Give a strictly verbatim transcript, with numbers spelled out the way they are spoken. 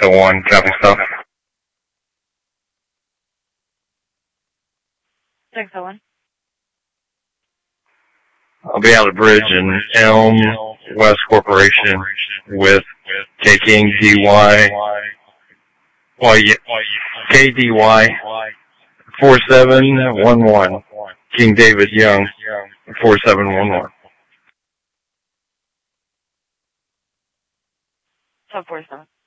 oh one, copy stuff. six oh one. I'll be out of bridge in Elm West Corporation with K King D Y. Well, yeah, K D Y four seven one one. King David Young four seven one one. Sub four seven.